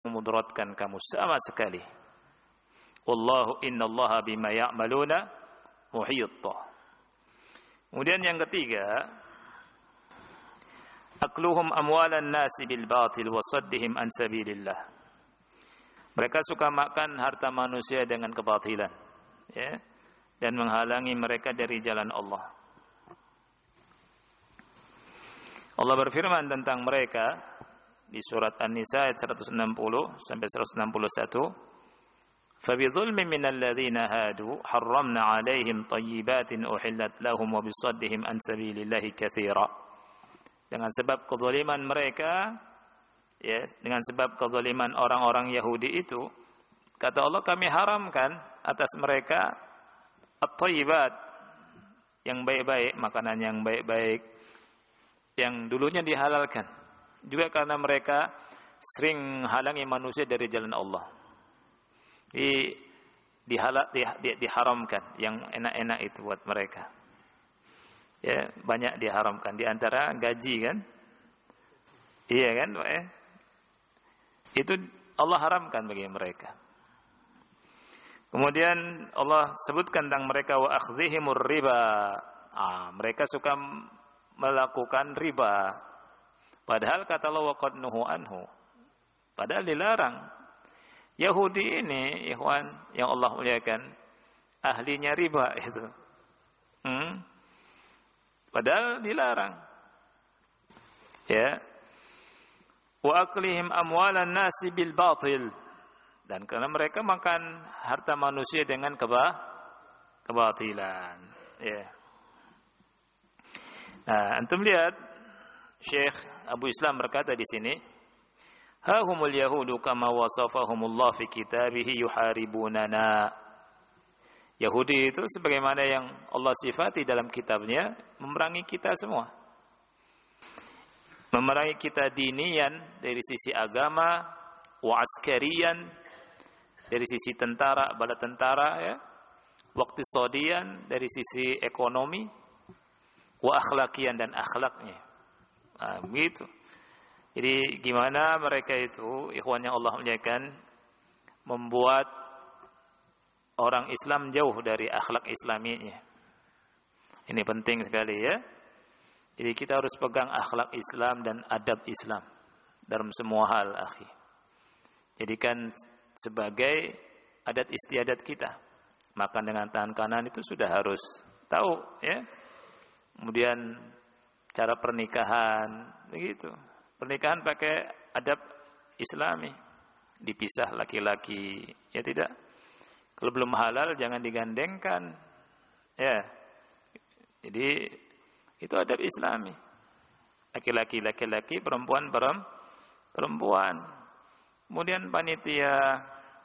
memudaratkan kamu sama sekali. Wallahu innallaha bima ya'maluna muhit. Kemudian yang ketiga, akluhum amwalan nasi bil batil wa saddihim an sabilillah. Mereka suka makan harta manusia dengan kebatilan, ya, dan menghalangi mereka dari jalan Allah. Allah berfirman tentang mereka di surat An-Nisa ayat 160 sampai 161. فَبِظُلْمٍ مِّنَ الَّذِينَ هَادُوا حَرَّمْنَا عَلَيْهِمْ طَيِّبَاتٍ أُحِلَّتْ لَهُمْ وَبِصَدِّهِمْ عَنْ سَبِيلِ اللَّهِ كَثِيرًا. Dengan sebab kezaliman mereka, ya, dengan sebab kezaliman orang-orang Yahudi itu, kata Allah, kami haramkan atas mereka at-thayyibat, yang baik-baik, makanan yang baik-baik, yang dulunya dihalalkan. Juga karena mereka sering halangi manusia dari jalan Allah. Diharamkan yang enak-enak itu buat mereka. Ya, banyak diharamkan, di antara gaji kan? Iya kan, Pak? Itu Allah haramkan bagi mereka. Kemudian Allah sebutkan tentang mereka wa akhdhihimur riba. Mereka suka melakukan riba. Padahal kata Allah wa qad nuhu anhu. Padahal dilarang. Yahudi ini, ikhwan yang Allah muliakan, ahlinya riba itu. Padahal dilarang. Ya. Wa aklihim amwalan nasi bil batil. Dan karena mereka makan harta manusia dengan kebatilan. Ya. Nah, antum lihat Syekh Abu Islam berkata di sini, hahumul yahudu kama wasafahumullah fi kitabihi yuharibunana. Yahudi itu sebagaimana yang Allah sifati dalam kitabnya, memerangi kita semua. Memerangi kita dinian dari sisi agama, wa askarian dari sisi tentara, bala tentara, ya. Waqtisadian dari sisi ekonomi, wa akhlakian dan akhlaknya. Begitu. Jadi gimana mereka itu, ikhwan yang Allah muliakan, membuat orang Islam jauh dari akhlak islaminya. Ini penting sekali, ya. Jadi kita harus pegang akhlak Islam dan adab Islam dalam semua hal, akhi. Jadikan sebagai adat istiadat kita. Makan dengan tangan kanan itu sudah harus tahu, ya. Kemudian cara pernikahan, begitu. Pernikahan pakai adab Islami, dipisah laki-laki, ya tidak. Kalau belum halal jangan digandengkan, ya. Jadi itu adab Islami. Laki-laki laki-laki, perempuan perempuan. Kemudian panitia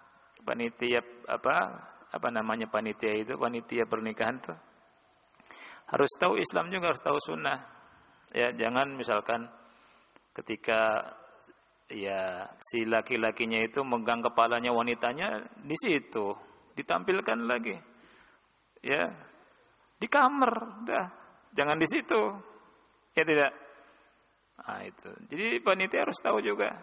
apa namanya panitia itu, panitia pernikahan tuh harus tahu Islam juga, harus tahu sunnah. Ya, jangan misalkan ketika ya si laki-lakinya itu megang kepalanya wanitanya di situ, ditampilkan lagi, ya di kamar, dah jangan di situ, ya tidak. Nah, itu. Jadi panitia harus tahu juga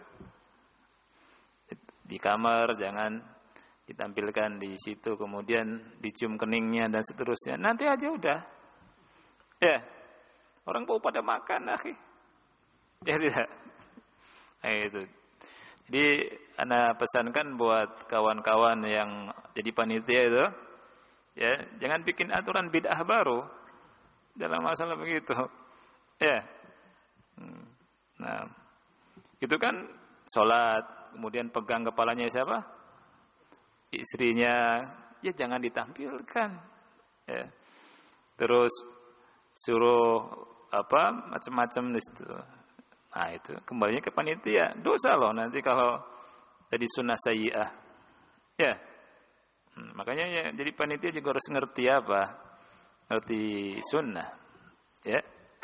di kamar jangan ditampilkan di situ, kemudian dicium keningnya dan seterusnya. Nanti aja udah, ya orang mau pada makan, akhi. Ya tidak. Nah, itu. Jadi ana pesankan buat kawan-kawan yang jadi panitia itu, ya jangan bikin aturan bid'ah baru dalam masalah begitu. Ya. Nah, itu kan sholat, kemudian pegang kepalanya siapa? Istrinya, ya jangan ditampilkan. Ya. Terus suruh apa macam-macam di situ. Nah, itu kembalinya ke panitia. Dosa loh nanti kalau jadi sunnah sayyi'ah. Ya. Makanya ya, jadi panitia juga harus ngerti apa? Ngerti sunnah. Ya.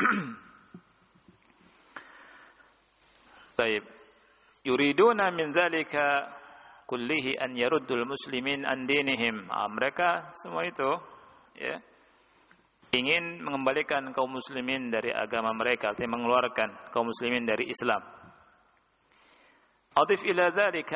Baik. Yuriduna min dzalika kullihi an yaruddul muslimin an dinihim. Mereka semua itu, ya, ingin mengembalikan kaum muslimin dari agama mereka, artinya mengeluarkan kaum muslimin dari Islam. Adif ila dzalika